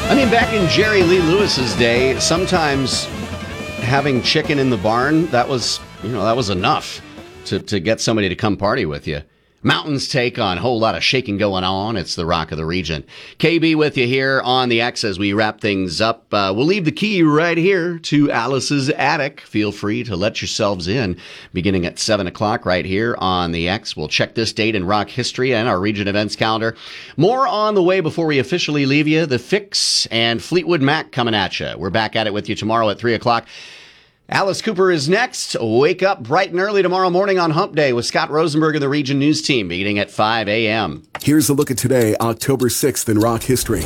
I mean, back in Jerry Lee Lewis's day, sometimes having chicken in the barn, that was enough to get somebody to come party with you. Mountains take on a whole lot of shaking going on. It's the rock of the region. KB with you here on the X as we wrap things up. We'll leave the key right here to Alice's attic. Feel free to let yourselves in beginning at 7 o'clock right here on the X. We'll check this date in rock history and our region events calendar. More on the way before we officially leave you. The Fix and Fleetwood Mac coming at you. We're back at it with you tomorrow at 3 o'clock. Alice Cooper is next. Wake up bright and early tomorrow morning on Hump Day with Scott Rosenberg and the Region News Team beginning at 5 a.m. Here's a look at today, October 6th in rock history.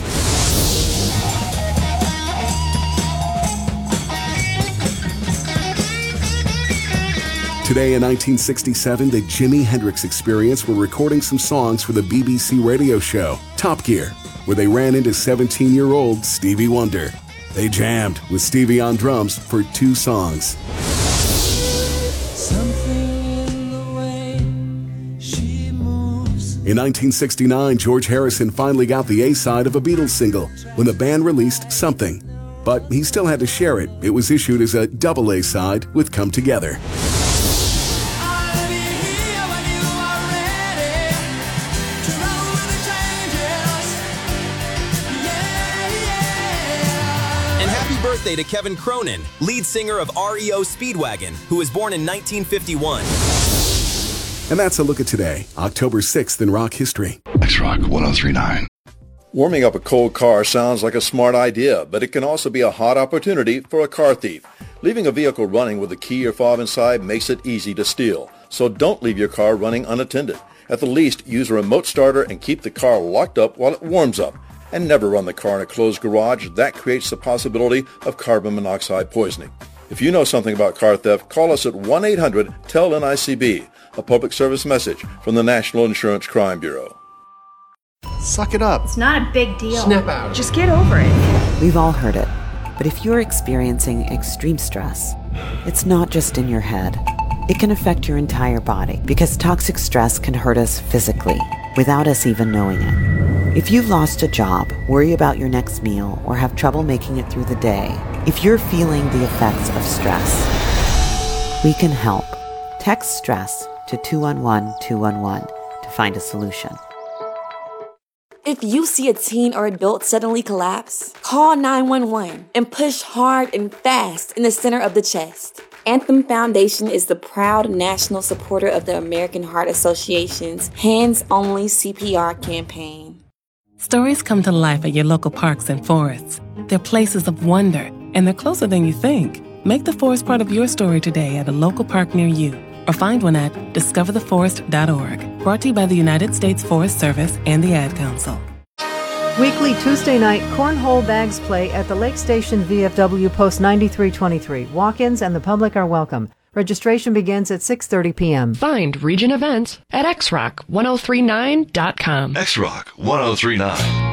Today in 1967, the Jimi Hendrix Experience were recording some songs for the BBC radio show, Top Gear, where they ran into 17-year-old Stevie Wonder. They jammed with Stevie on drums for 2 songs. In 1969, George Harrison finally got the A-side of a Beatles single when the band released Something. But he still had to share it. It was issued as a double A-side with Come Together. Birthday to Kevin Cronin, lead singer of REO Speedwagon, who was born in 1951. And that's a look at today, October 6th in rock history. X-Rock 1039. Warming up a cold car sounds like a smart idea, but it can also be a hot opportunity for a car thief. Leaving a vehicle running with a key or fob inside makes it easy to steal. So don't leave your car running unattended. At the least, use a remote starter and keep the car locked up while it warms up. And never run the car in a closed garage. That creates the possibility of carbon monoxide poisoning. If you know something about car theft, call us at 1-800-TEL-NICB, a public service message from the National Insurance Crime Bureau. Suck it up. It's not a big deal. Snap out. Just get over it. We've all heard it. But if you're experiencing extreme stress, it's not just in your head. It can affect your entire body because toxic stress can hurt us physically without us even knowing it. If you've lost a job, worry about your next meal, or have trouble making it through the day, if you're feeling the effects of stress, we can help. Text STRESS to 211-211 to find a solution. If you see a teen or adult suddenly collapse, call 911 and push hard and fast in the center of the chest. Anthem Foundation is the proud national supporter of the American Heart Association's Hands Only CPR campaign. Stories come to life at your local parks and forests. They're places of wonder, and they're closer than you think. Make the forest part of your story today at a local park near you, or find one at discovertheforest.org. Brought to you by the United States Forest Service and the Ad Council. Weekly Tuesday night cornhole bags play at the Lake Station VFW Post 9323. Walk-ins and the public are welcome. Registration begins at 6:30 p.m. Find Region Events at xrock1039.com. X-Rock 1039.